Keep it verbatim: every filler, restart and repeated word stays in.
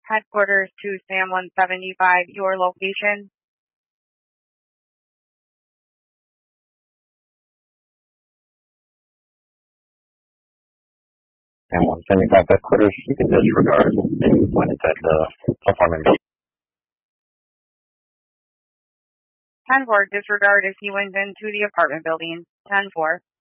Headquarters to Sam one seventy-five, your location. Sam one seventy-five headquarters, you can disregard and when it's at the apartment. ten four, disregard if he went into the apartment building. ten four.